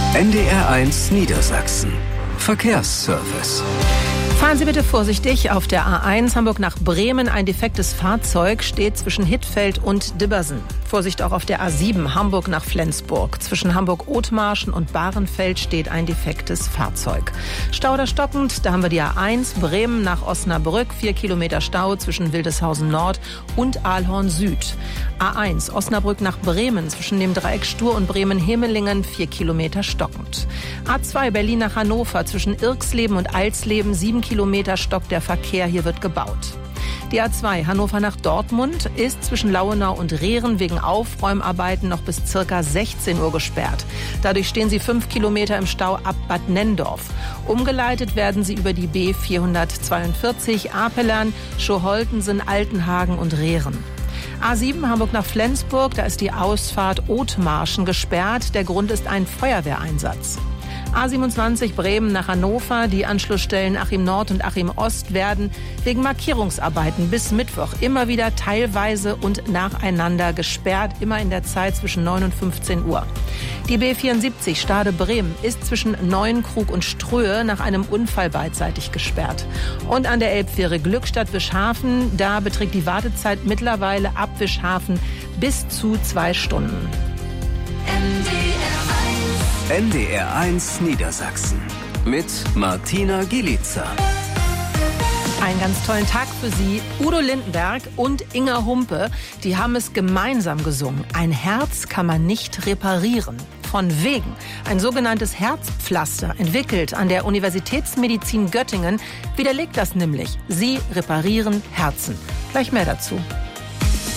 NDR1 Niedersachsen. Verkehrsservice. Fahren Sie bitte vorsichtig auf der A1 Hamburg nach Bremen. Ein defektes Fahrzeug steht zwischen Hittfeld und Dibbersen. Vorsicht auch auf der A7 Hamburg nach Flensburg. Zwischen Hamburg-Othmarschen und Bahrenfeld steht ein defektes Fahrzeug. Stau oder stockend, da haben wir die A1 Bremen nach Osnabrück. 4 Kilometer Stau zwischen Wildeshausen Nord und Aalhorn Süd. A1 Osnabrück nach Bremen zwischen dem Dreieck Stur und Bremen-Hemelingen. 4 Kilometer stockend. A2 Berlin nach Hannover zwischen Irxleben und Alsleben. 7 Kilometer stockt der Verkehr, hier wird gebaut. Die A2 Hannover nach Dortmund ist zwischen Lauenau und Rehren wegen Aufräumarbeiten noch bis ca. 16 Uhr gesperrt. Dadurch stehen Sie 5 Kilometer im Stau ab Bad Nenndorf. Umgeleitet werden Sie über die B442 Apelern, Schoholtensen, Altenhagen und Rehren. A7 Hamburg nach Flensburg, da ist die Ausfahrt Othmarschen gesperrt. Der Grund ist ein Feuerwehreinsatz. A27 Bremen nach Hannover. Die Anschlussstellen Achim Nord und Achim Ost werden wegen Markierungsarbeiten bis Mittwoch immer wieder teilweise und nacheinander gesperrt, immer in der Zeit zwischen 9 und 15 Uhr. Die B74 Stade Bremen ist zwischen Neuenkrug und Ströhe nach einem Unfall beidseitig gesperrt. Und an der Elbfähre Glückstadt-Wischhafen, da beträgt die Wartezeit mittlerweile ab Wischhafen bis zu 2 Stunden. NDR1 Niedersachsen mit Martina Gielitzer. Einen ganz tollen Tag für Sie. Udo Lindenberg und Inga Humpe, die haben es gemeinsam gesungen. Ein Herz kann man nicht reparieren. Von wegen. Ein sogenanntes Herzpflaster, entwickelt an der Universitätsmedizin Göttingen, widerlegt das nämlich. Sie reparieren Herzen. Gleich mehr dazu.